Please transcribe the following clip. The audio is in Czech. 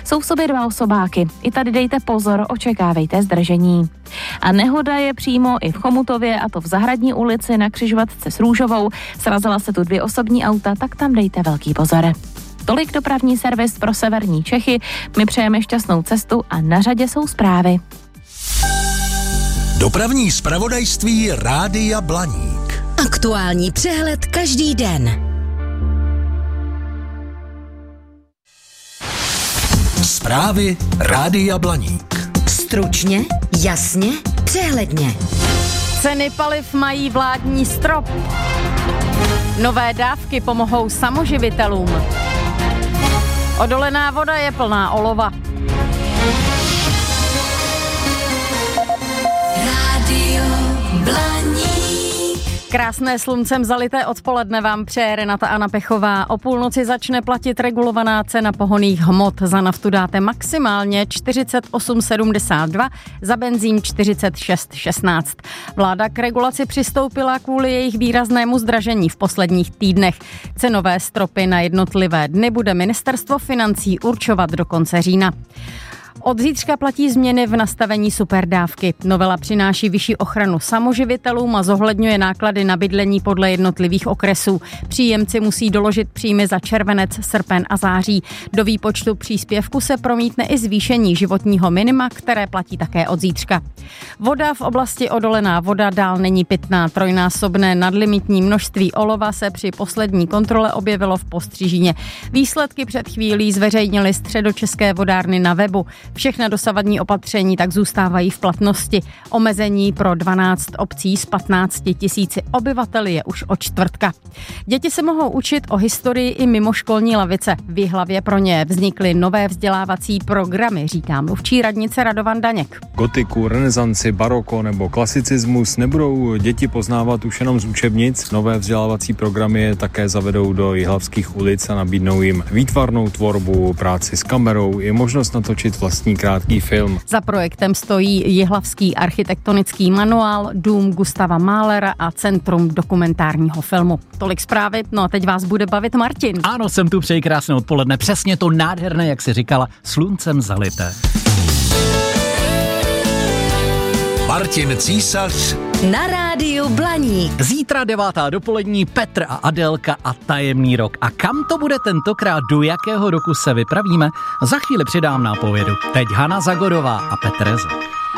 Jsou v sobě 2 osobáky. I tady dejte pozor, očekávejte zdržení. A nehoda je přímo i v Chomutově, a to v Zahradní ulici na křižovatce s Růžovou. Srazila se tu 2 osobní auta, tak tam dejte velký pozor. Tolik dopravní servis pro severní Čechy. My přejeme šťastnou cestu a na řadě jsou zprávy. Dopravní zpravodajství Rádia Blaník. Aktuální přehled každý den. Zprávy Rádia Blaník. Stručně, jasně, přehledně. Ceny paliv mají vládní strop. Nové dávky pomohou samoživitelům. Odolená voda je plná olova. Rádio Blaník. Krásné sluncem zalité odpoledne vám přeje Renata Anna Pechová. O půlnoci začne platit regulovaná cena pohonných hmot. Za naftu dáte maximálně 48,72, za benzín 46,16. Vláda k regulaci přistoupila kvůli jejich výraznému zdražení v posledních týdnech. Cenové stropy na jednotlivé dny bude ministerstvo financí určovat do konce října. Od zítřka platí změny v nastavení superdávky. Novela přináší vyšší ochranu samoživitelům a zohledňuje náklady na bydlení podle jednotlivých okresů. Příjemci musí doložit příjmy za červenec, srpen a září. Do výpočtu příspěvku se promítne i zvýšení životního minima, které platí také od zítřka. Voda v oblasti Odolená voda dál není pitná. Trojnásobné nadlimitní množství olova se při poslední kontrole objevilo v Postřižíně. Výsledky před chvílí zveřejnili Středočeské vodárny na webu. Všechna dosavadní opatření tak zůstávají v platnosti. Omezení pro 12 obcí s 15 000 obyvateli je už od čtvrtka. Děti se mohou učit o historii i mimoškolní lavice. V Jihlavě pro ně vznikly nové vzdělávací programy, říká mluvčí radnice Radovan Daněk. Gotiku, renesanci, baroko nebo klasicismus nebudou děti poznávat už jenom z učebnic. Nové vzdělávací programy je také zavedou do jihlavských ulic a nabídnou jim výtvarnou tvorbu, práci s kamerou i možnost natočit vlastní krátký film. Za projektem stojí Jihlavský architektonický manuál, Dům Gustava Mahlera a Centrum dokumentárního filmu. Tolik zprávy, no a teď vás bude bavit Martin. Ano, jsem tu, přeji krásné odpoledne, přesně to nádherné, jak si říkala, sluncem zalité. Martin Císař Na rádiu Blaník. Zítra 9. dopolední Petr a Adélka a tajemný rok. A kam to bude tentokrát, do jakého roku se vypravíme? Za chvíli přidám nápovědu. Teď Hana Zagorová a Petr Rezek.